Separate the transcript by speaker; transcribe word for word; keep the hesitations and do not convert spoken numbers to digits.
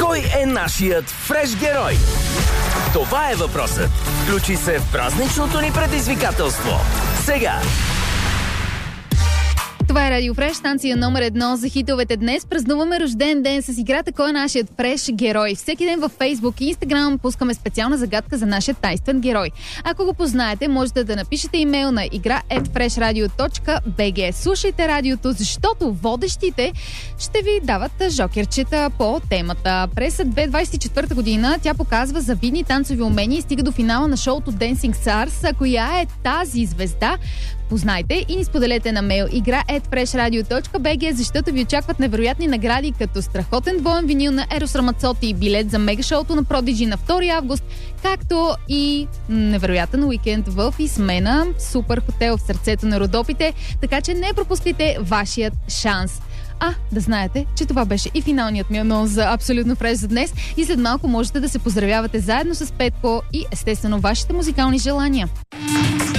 Speaker 1: Кой е нашият фреш герой? Това е въпросът. Включи се в празничното ни предизвикателство. Сега!
Speaker 2: Това е Радио Фреш, станция номер едно за хитовете. Днес празнуваме рожден ден с играта "Кой е нашият фреш герой?". Всеки ден във Фейсбук и Инстаграм пускаме специална загадка за нашия тайнствен герой. Ако го познаете, можете да напишете имейл на игра ет фреш радио точка би джи. Слушайте радиото, защото водещите ще ви дават жокерчета по темата. През две хиляди двадесет и четвърта година тя показва завидни танцови умения и стига до финала на шоуто Dancing Stars. Коя е тази звезда? Познайте и ни споделете на мейл игра ет фреш радио точка би джи, защото ви очакват невероятни награди като страхотен двоен винил на Ерос Рамацоти, билет за мегашоуто на Продиджи на втори август, както и невероятен уикенд в Исмена, супер хотел в сърцето на Родопите, така че не пропускайте вашият шанс. А, да знаете, че това беше и финалният ми анонс за Абсолютно фреш за днес и след малко можете да се поздравявате заедно с Петко и естествено вашите музикални желания.